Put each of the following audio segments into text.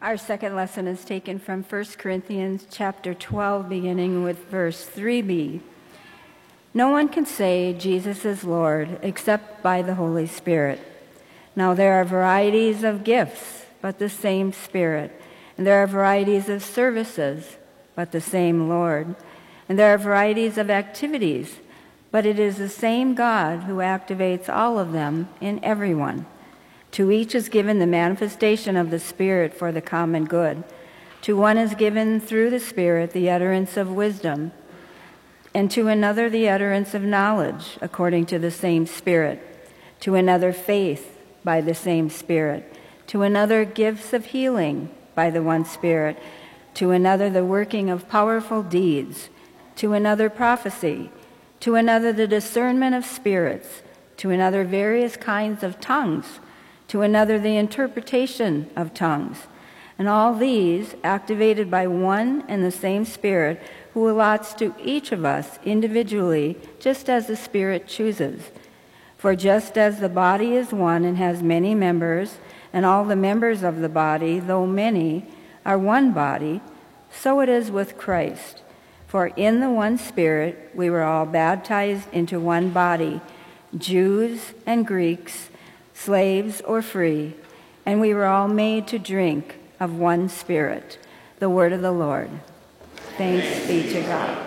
Our second lesson is taken from 1 Corinthians chapter 12, beginning with verse 3b. No one can say Jesus is Lord except by the Holy Spirit. Now there are varieties of gifts, but the same Spirit. And there are varieties of services, but the same Lord. And there are varieties of activities, but it is the same God who activates all of them in everyone. To each is given the manifestation of the Spirit for the common good. To one is given through the Spirit the utterance of wisdom, and to another the utterance of knowledge according to the same Spirit. To another faith by the same Spirit. To another gifts of healing by the one Spirit. To another the working of powerful deeds. To another prophecy. To another the discernment of spirits. To another various kinds of tongues. To another the interpretation of tongues. And all these activated by one and the same Spirit, who allots to each of us individually just as the Spirit chooses. For just as the body is one and has many members, and all the members of the body, though many, are one body, so it is with Christ. For in the one Spirit we were all baptized into one body, Jews and Greeks, slaves or free, and we were all made to drink of one Spirit. The word of the Lord. Thanks be to God.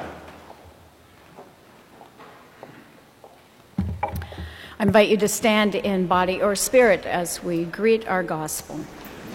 I invite you to stand in body or spirit as we greet our gospel.